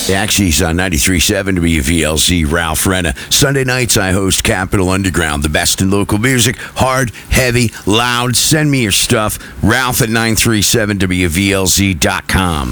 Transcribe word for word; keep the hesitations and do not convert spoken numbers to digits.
Actually, he's on ninety-three point seven W V L Z, Ralph Renna. Sunday nights, I host Capital Underground, the best in local music. Hard, heavy, loud. Send me your stuff. Ralph at nine three seven W V L Z dot com.